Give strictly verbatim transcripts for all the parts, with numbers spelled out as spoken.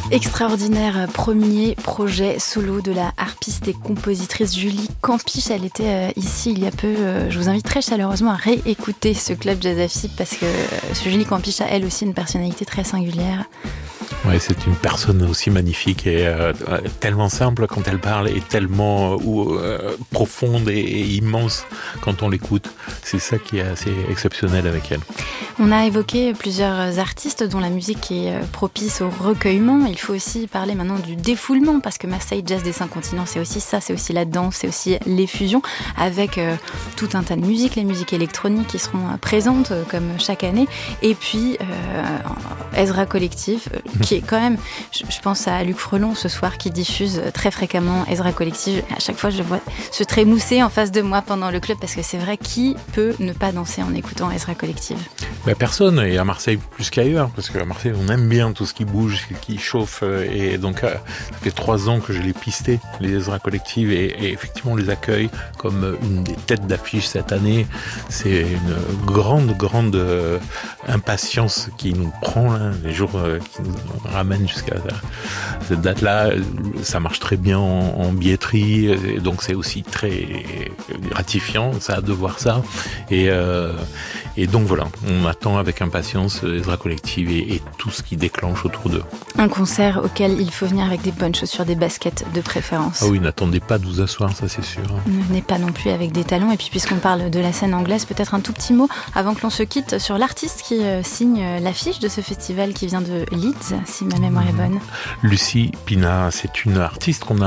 Extraordinaire premier projet solo de la harpiste et compositrice Julie Campiche. Elle était euh, ici il y a peu. Euh, je vous invite très chaleureusement à réécouter ce Club Jazz à Fibre parce que euh, Julie Campiche a elle aussi une personnalité très singulière. Ouais, c'est une personne aussi magnifique et euh, tellement simple quand elle parle et tellement euh, euh, profonde et, et immense quand on l'écoute. C'est ça qui est assez exceptionnel avec elle. On a évoqué plusieurs artistes dont la musique est propice au recueillement. Il faut aussi parler maintenant du défoulement parce que Marseille Jazz des Cinq Continents, c'est aussi ça, c'est aussi la danse, c'est aussi les fusions avec euh, tout un tas de musiques, les musiques électroniques qui seront présentes euh, comme chaque année. Et puis euh, Ezra Collective euh, qui est quand même, je, je pense à Luc Frelon ce soir qui diffuse très fréquemment Ezra Collective. À chaque fois je vois se trémousser en face de moi pendant le club parce que c'est vrai, qui peut ne pas danser en écoutant Ezra Collective? Ben personne, et à Marseille plus qu'ailleurs, parce qu'à Marseille on aime bien tout ce qui bouge, ce qui chauffe, et donc ça fait trois ans que je l'ai pisté, les Ezra Collective, et, et effectivement on les accueille comme une des têtes d'affiche cette année. C'est une grande, grande euh, impatience qui nous prend, là, les jours euh, qui nous ramènent jusqu'à cette date-là. Ça marche très bien en, en billetterie, et donc c'est aussi très gratifiant ça de voir ça, et, euh, et donc voilà, on attend avec impatience Ezra Collective et, et tout ce qui déclenche autour d'eux. Un concert auquel il faut venir avec des bonnes chaussures, des baskets de préférence. Ah oui, n'attendez pas de vous asseoir, ça c'est sûr. Ne venez pas non plus avec des talons. Et puis puisqu'on parle de la scène anglaise, peut-être un tout petit mot avant que l'on se quitte sur l'artiste qui euh, signe l'affiche de ce festival qui vient de Leeds, si ma mémoire est bonne. Lucie Pina, c'est une artiste qu'on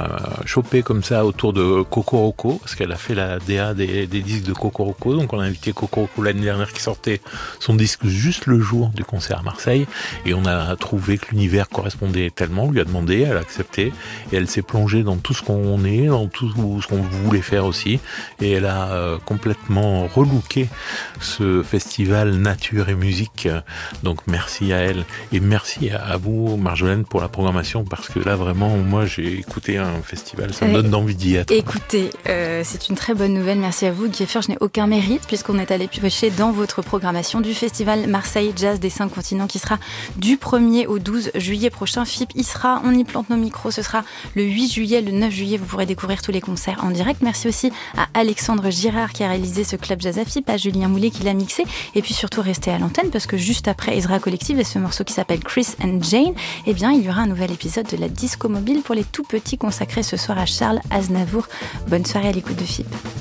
a chopée comme ça autour de Cocoroco, parce qu'elle a fait la D A des, des disques de Cocoroco, donc on a invité Cocoroco l'année dernière qui sortait son disque juste le jour du concert à Marseille, et on a trouvé que l'univers correspondait tellement, on lui a demandé, elle a accepté, et elle s'est plongée dans tout ce qu'on est, dans tout ce qu'on voulait faire aussi, et elle a euh, complètement relooké ce festival nature et musique. Donc merci à elle, et merci à, à vous Marjolaine pour la programmation, parce que là vraiment moi j'ai écouté un festival, ça me donne envie d'y être. Écoutez, euh, c'est une très bonne nouvelle, merci à vous Guy Eiffert. Je n'ai aucun mérite puisqu'on est allé piocher dans votre programmation du festival Marseille Jazz des Cinq Continents qui sera du premier au douze juillet prochain. F I P y sera, on y plante nos micros, ce sera le huit juillet, le neuf juillet, vous pourrez découvrir tous les concerts en direct. Merci aussi à Alexandre Girard qui a réalisé ce Club Jazz à F I P, à Julien Moulet qui l'a mixé, et puis surtout restez à l'antenne parce que juste après Ezra Collective et ce morceau qui s'appelle Chris and Jane, eh bien il y aura un nouvel épisode de la Disco Mobile pour les tout petits consacré ce soir à Charles Aznavour. Bonne soirée à l'écoute de F I P.